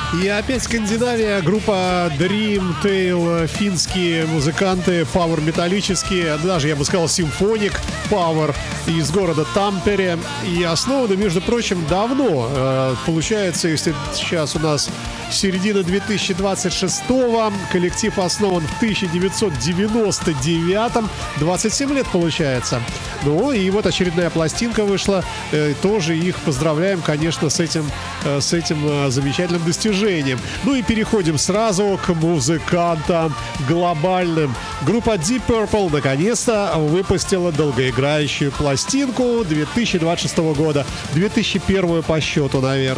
И опять Скандинавия, группа Dream Tail, финские музыканты, пауэр-металлические, даже, я бы сказал, симфоник пауэр из города Тампере. И основаны, между прочим, давно. Получается, если сейчас у нас середина 2026-го, коллектив основан в 1999-м, 27 лет получается. Ну и вот очередная пластинка вышла, тоже их поздравляем, конечно, с этим замечательным достижением. Ну и переходим сразу к музыкантам глобальным. Группа Deep Purple наконец-то выпустила долгоиграющую пластинку 2026 года, 2001 по счету, наверное.